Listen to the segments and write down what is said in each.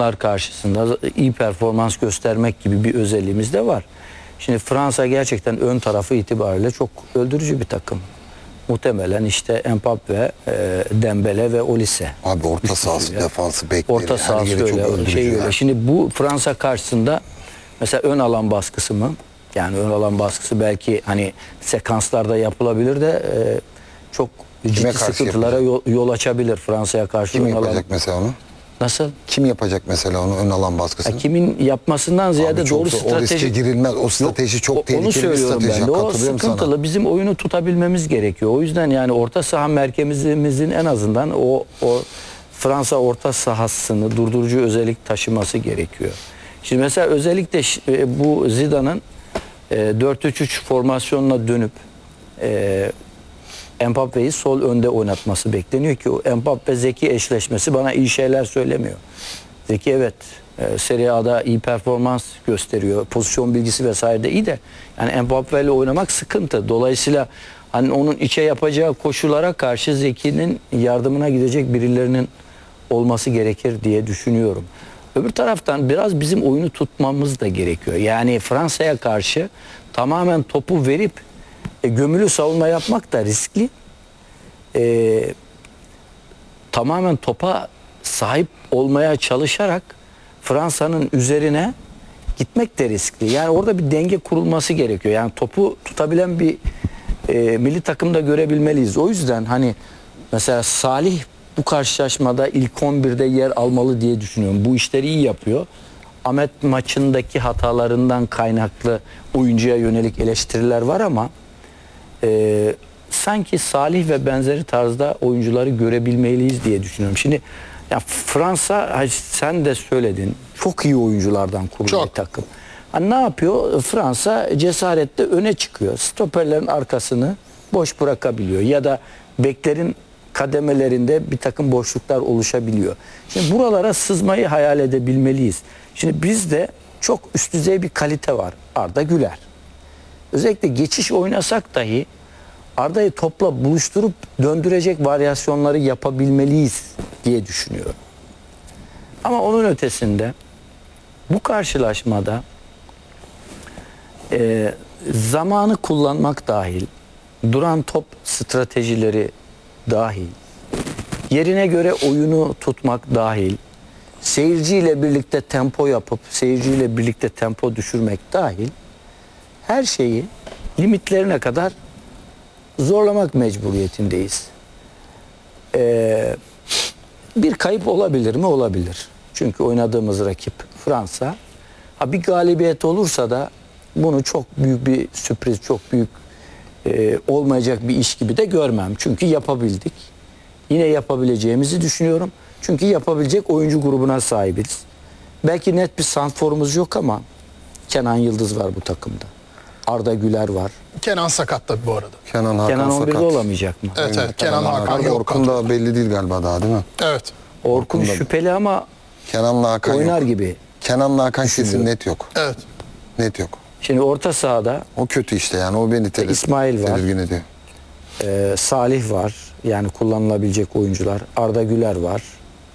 takımlar karşısında iyi performans göstermek gibi bir özelliğimiz de var. Şimdi Fransa gerçekten ön tarafı itibariyle çok öldürücü bir takım. Muhtemelen işte Mbappé, Dembele ve Olise. Abi orta sahası, defansı, bekleri. Orta sahası öyle. Şimdi bu Fransa karşısında mesela ön alan baskısı mı? Yani ön alan baskısı belki hani sekanslarda yapılabilir de çok ciddi sıkıntılara yol açabilir Fransa'ya karşı. Kim yapacak mesela onu? Nasıl? Kim yapacak mesela onu ön alan baskısını? Kimin yapmasından ziyade doğru strateji. O riske girilmez. O strateji çok tehlikeli bir strateji. Ben de. O sıkıntılı. Sana. Bizim oyunu tutabilmemiz gerekiyor. O yüzden yani orta saha merkezimizin en azından o Fransa orta sahasını durdurucu özellik taşıması gerekiyor. Şimdi mesela özellikle bu Zidane'ın 4-3-3 formasyonuna dönüp Mbappe'yi sol önde oynatması bekleniyor ki o Mbappe-Zeki eşleşmesi bana iyi şeyler söylemiyor. Zeki evet Serie A'da iyi performans gösteriyor. Pozisyon bilgisi vesaire de iyi de yani Mbappe ile oynamak sıkıntı. Dolayısıyla hani onun içe yapacağı koşulara karşı Zeki'nin yardımına gidecek birilerinin olması gerekir diye düşünüyorum. Öbür taraftan biraz bizim oyunu tutmamız da gerekiyor. Yani Fransa'ya karşı tamamen topu verip gömülü savunma yapmak da riskli. Tamamen topa sahip olmaya çalışarak Fransa'nın üzerine gitmek de riskli. Yani orada bir denge kurulması gerekiyor. Yani topu tutabilen bir milli takımda görebilmeliyiz. O yüzden hani mesela Salih bu karşılaşmada ilk 11'de yer almalı diye düşünüyorum. Bu işleri iyi yapıyor. Ahmet maçındaki hatalarından kaynaklı oyuncuya yönelik eleştiriler var ama sanki Salih ve benzeri tarzda oyuncuları görebilmeliyiz diye düşünüyorum. Şimdi ya Fransa, sen de söyledin, çok iyi oyunculardan kurulu bir takım. Yani ne yapıyor? Fransa cesaretle öne çıkıyor. Stoperlerin arkasını boş bırakabiliyor ya da beklerin kademelerinde bir takım boşluklar oluşabiliyor. Şimdi buralara sızmayı hayal edebilmeliyiz. Şimdi bizde çok üst düzey bir kalite var. Arda Güler. Özellikle geçiş oynasak dahi Arda'yı topla buluşturup döndürecek varyasyonları yapabilmeliyiz diye düşünüyorum. Ama onun ötesinde bu karşılaşmada zamanı kullanmak dahil, duran top stratejileri dahil, yerine göre oyunu tutmak dahil, seyirciyle birlikte tempo yapıp seyirciyle birlikte tempo düşürmek dahil her şeyi limitlerine kadar zorlamak mecburiyetindeyiz. Bir kayıp olabilir mi? Olabilir. Çünkü oynadığımız rakip Fransa. Bir galibiyet olursa da bunu çok büyük bir sürpriz, çok büyük olmayacak bir iş gibi de görmem. Çünkü yapabildik. Yine yapabileceğimizi düşünüyorum. Çünkü yapabilecek oyuncu grubuna sahibiz. Belki net bir santrforumuz yok ama Kenan Yıldız var bu takımda. Arda Güler var. Kenan sakat tabii bu arada. Kenan 11'de olamayacak mı? Evet, Kenan Hakan yok. Orkun da belli değil galiba daha, değil mi? Evet. Orkun şüpheli ama Kenan'la Hakan oynar yok. gibi. Kenan'la Hakan kesin net yok. Evet. Net yok. Şimdi orta sahada o kötü işte, yani o beni İsmail var. tedirgin ediyor. Salih var. Yani kullanılabilecek oyuncular. Arda Güler var.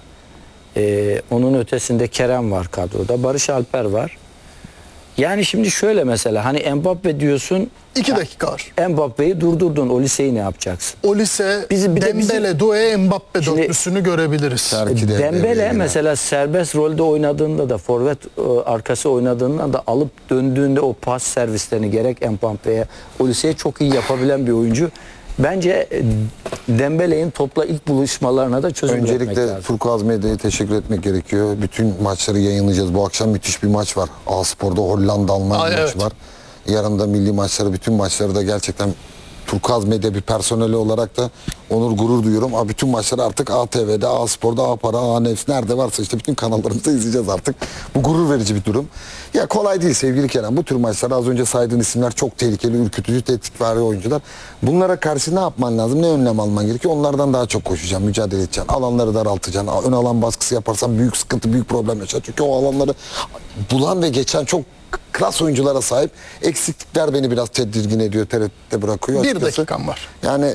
Onun ötesinde Kerem var kadroda. Barış Alper var. Yani şimdi şöyle mesela hani Mbappe diyorsun. 2 dakika var. Mbappe'yi durdurdun. Olise'yi ne yapacaksın? Olise, Dembele, Doué, Mbappe dörtlüsünü görebiliriz. Dembele mesela serbest rolde oynadığında da forvet arkası oynadığında da alıp döndüğünde o pas servislerini gerek Mbappe'ye, Olise'ye çok iyi yapabilen bir oyuncu. Bence Dembele'nin topla ilk buluşmalarına da çözüm üretmek lazım. Öncelikle Turkuaz Medya'ya teşekkür etmek gerekiyor. Bütün maçları yayınlayacağız. Bu akşam müthiş bir maç var. A-Spor'da Hollanda-Almanya maçı var. Yarın da milli maçları, bütün maçları da gerçekten Turkuaz Medya bir personeli olarak da onur gurur duyuyorum. Bütün maçları artık ATV'de, A-Spor'da, A-Para, A-Nefs nerede varsa işte bütün kanallarımızda izleyeceğiz artık. Bu gurur verici bir durum. Ya kolay değil sevgili Kerem. Bu tür maçlar, az önce saydığın isimler çok tehlikeli, ürkütücü, tetikvari oyuncular. Bunlara karşı ne yapman lazım? Ne önlem alman gerekiyor? Onlardan daha çok koşacaksın, mücadele edeceksin. Alanları daraltacaksın. Ön alan baskısı yaparsan büyük sıkıntı, büyük problem yaşar. Çünkü o alanları bulan ve geçen çok klas oyunculara sahip. Eksiklikler beni biraz tedirgin ediyor, tereddütte bırakıyor. Bir dakikam var. Yani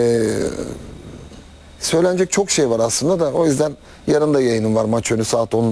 söylenecek çok şey var aslında da, o yüzden yarın da yayınım var, maç önü saat 10.